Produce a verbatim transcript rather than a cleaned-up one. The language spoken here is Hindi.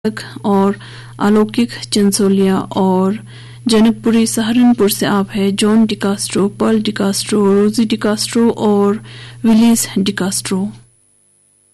और अलौकिक चंसोलिया और जनकपुरी सहारनपुर से आप है, जॉन डिकास्ट्रो, पर्ल डिकास्ट्रो, रोजी डिकास्ट्रो और विलीस डिकास्ट्रो।